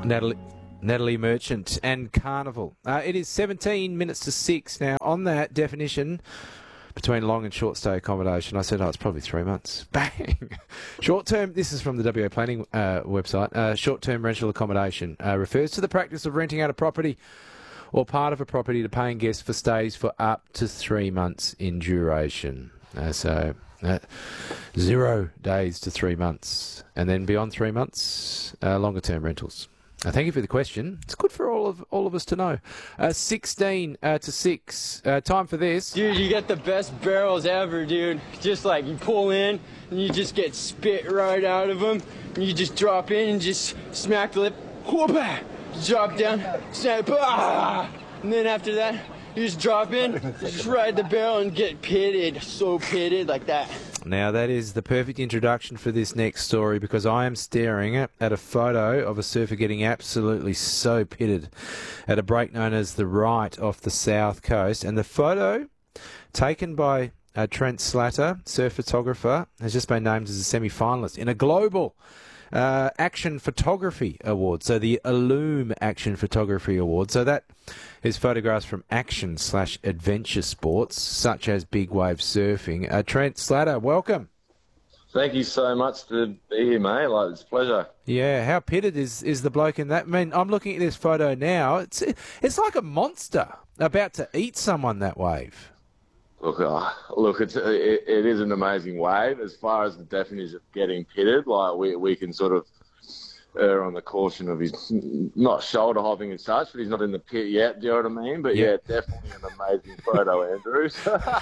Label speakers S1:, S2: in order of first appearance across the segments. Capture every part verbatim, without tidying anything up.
S1: Natalie, Natalie Merchant and Carnival. Uh, it is seventeen minutes to six now. On that definition between long and short stay accommodation, I said, oh, it's probably three months. Bang! Short term, this is from the W A Planning uh, website. Uh, short term rental accommodation uh, refers to the practice of renting out a property or part of a property to paying guests for stays for up to three months in duration. Uh, so uh, zero days to three months. And then beyond three months, uh, longer term rentals. Uh, thank you for the question. It's good for all of all of us to know. Uh, sixteen uh, to six. Uh, time for this.
S2: Dude, you get the best barrels ever, dude. Just like you pull in and you just get spit right out of them. And you just drop in and just smack the lip. Whoop-ah! Drop down, snap, ah! And then after that, you just drop in, just ride the barrel and get pitted. So pitted like that.
S1: Now, that is the perfect introduction for this next story, because I am staring at, at a photo of a surfer getting absolutely so pitted at a break known as the Right off the south coast. And the photo, taken by uh, Trent Slatter, surf photographer, has just been named as a semi-finalist in a global uh, action photography award. So the Illume Action Photography Award. So that is photographs from action slash adventure sports, such as big wave surfing. Uh, Trent Slatter, welcome.
S3: Thank you so much to be here, mate. Like, it's a pleasure.
S1: Yeah, how pitted is, is the bloke in that? I mean, I'm looking at this photo now. It's it's like a monster about to eat someone, that wave.
S3: Look, uh, look, it's it, it is an amazing wave. As far as the definition of getting pitted, like we we can sort of err on the caution of his not shoulder hopping and such, but he's not in the pit yet. Do you know what I mean? But yeah, yeah definitely an amazing photo, Andrews.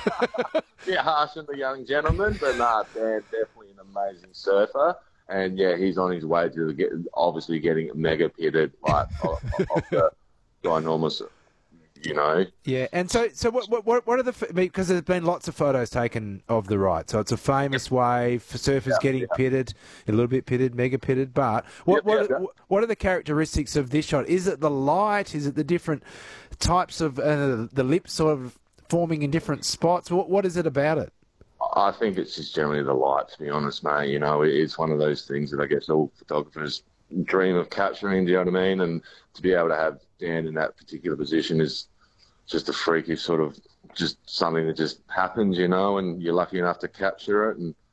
S3: Bit harsh on the young gentleman, but nah, Dan, definitely an amazing surfer. And yeah, he's on his way to get obviously getting mega pitted, like off, off the ginormous. You know.
S1: Yeah, and so so what what what are the because there's been lots of photos taken of the Right, so it's a famous wave for surfers yeah, getting yeah. pitted, a little bit pitted, mega pitted. But what yeah, what yeah, are, yeah. what are the characteristics of this shot? Is it the light? Is it the different types of uh, the lips sort of forming in different spots? What what is it about it?
S3: I think it's just generally the light. To be honest, mate, you know, it's one of those things that I guess all photographers dream of capturing. Do you know what I mean? And to be able to have Dan in that particular position is just a freaky sort of, just something that just happens, you know, and you're lucky enough to capture it. And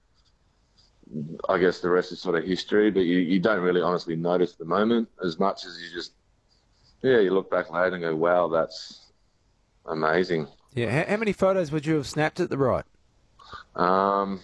S3: I guess the rest is sort of history, but you, you don't really honestly notice the moment as much as you just, yeah, you look back later and go, wow, that's amazing.
S1: Yeah. How, how many photos would you have snapped at the Right?
S3: Um,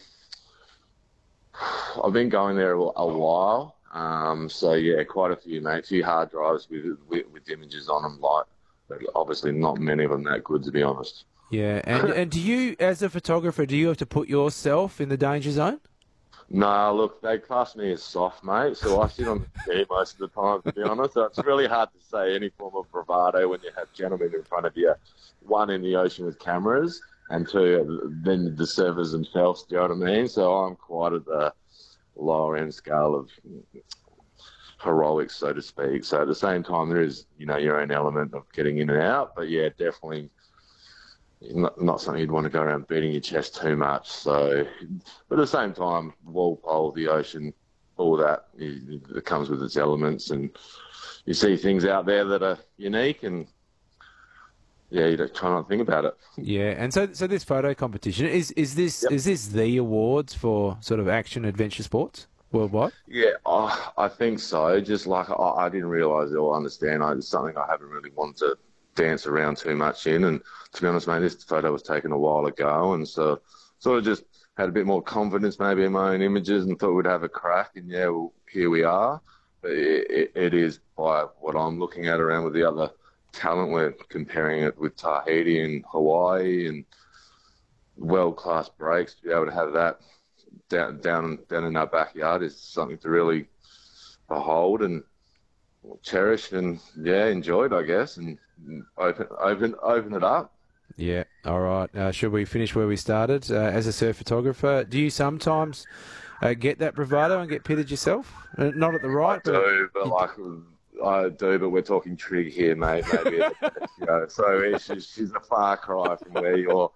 S3: I've been going there a, a while. Um, so yeah, quite a few, mate, a few hard drives with, with, with images on them, like, but obviously not many of them that good, to be honest.
S1: Yeah, and and do you, as a photographer, do you have to put yourself in the danger zone?
S3: No, look, they class me as soft, mate, so I sit on the tee most of the time, to be honest. So it's really hard to say any form of bravado when you have gentlemen in front of you, one in the ocean with cameras, and two, then the surfers themselves, do you know what I mean? So I'm quite at the lower end scale of heroics, so to speak. So at the same time, there is, you know, your own element of getting in and out. But yeah, definitely not, not something you'd want to go around beating your chest too much. So, but at the same time, Walpole, the ocean, all that, it, it comes with its elements, and you see things out there that are unique, and yeah, you don't try not to think about it.
S1: Yeah, and so so this photo competition is is this yep. is this the awards for sort of action adventure sports worldwide?
S3: Yeah, oh, I think so. Just like I, I didn't realise or understand. I, it's something I haven't really wanted to dance around too much in. And to be honest, mate, this photo was taken a while ago, and so sort of just had a bit more confidence maybe in my own images and thought we'd have a crack. And yeah, well, here we are. But it, it, it is by what I'm looking at around with the other talent. We're comparing it with Tahiti and Hawaii and world-class breaks. To be able to have that down down down in our backyard is something to really behold and cherish and yeah enjoy it, I guess, and open open open it up.
S1: Yeah, all right. Uh, should we finish where we started? Uh, as a surf photographer, do you sometimes uh, get that bravado and get pitted yourself? Uh, not at the Right,
S3: I do, but, but like I do, but we're talking trig here, mate. Maybe you know, so she's, she's a far cry from where you're.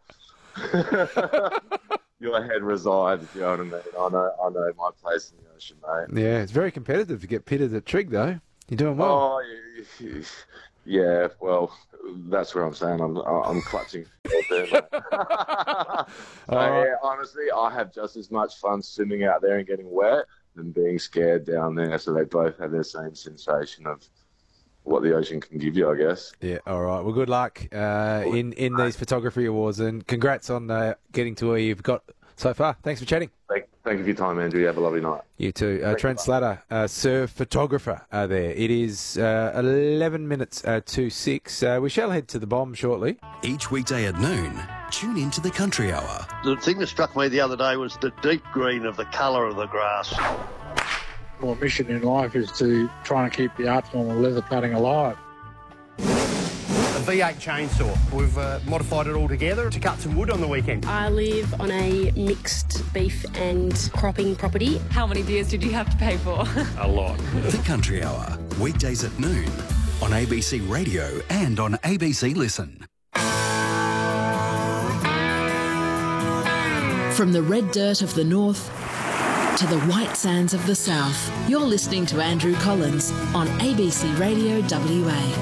S3: Your head resides, if you know what I mean. I know, I know my place in the ocean, mate.
S1: Yeah, it's very competitive to get pitted at trig, though. You're doing well.
S3: Oh, yeah, well, that's where I'm saying I'm I'm clutching. There, so,
S1: right.
S3: yeah, honestly, I have just as much fun swimming out there and getting wet than being scared down there. So they both have the same sensation of what the ocean can give you, I guess.
S1: Yeah, all right. Well, good luck uh, in, in these photography awards, and congrats on uh, getting to where you've got so far. Thanks for chatting.
S3: Thank, thank you for your time, Andrew. You have a lovely night.
S1: You too. Uh, Trent Slatter, uh, surf photographer uh, there. It is uh, eleven minutes uh, to six. Uh, we shall head to the bomb shortly.
S4: Each weekday at noon, tune into the Country Hour.
S5: The thing that struck me the other day was the deep green of the colour of the grass.
S6: My mission in life is to try and keep the art form of leather cutting alive.
S7: A V eight chainsaw. We've uh, modified it all together to cut some wood on the weekend.
S8: I live on a mixed beef and cropping property.
S9: How many beers did you have to pay for?
S7: A lot.
S4: The Country Hour, weekdays at noon on A B C Radio and on A B C Listen.
S10: From the red dirt of the north to the white sands of the south, you're listening to Andrew Collins on A B C Radio W A.